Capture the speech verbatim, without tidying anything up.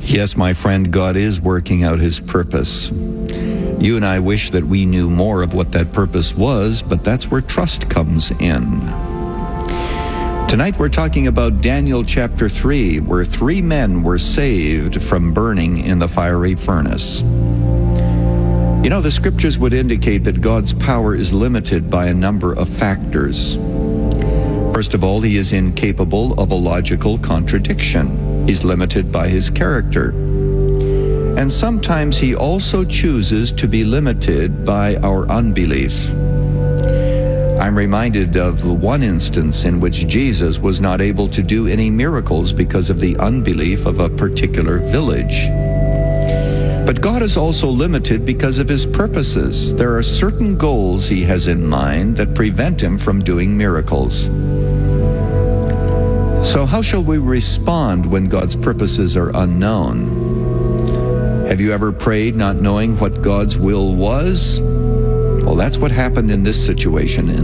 Yes, my friend, God is working out his purpose. You and I wish that we knew more of what that purpose was, but that's where trust comes in. Tonight we're talking about Daniel chapter three, where three men were saved from burning in the fiery furnace. You know, the scriptures would indicate that God's power is limited by a number of factors. First of all, he is incapable of a logical contradiction. He's limited by his character. And sometimes he also chooses to be limited by our unbelief. I'm reminded of one instance in which Jesus was not able to do any miracles because of the unbelief of a particular village. But God is also limited because of his purposes. There are certain goals he has in mind that prevent him from doing miracles. So how shall we respond when God's purposes are unknown? Have you ever prayed not knowing what God's will was? Well, that's what happened in this situation.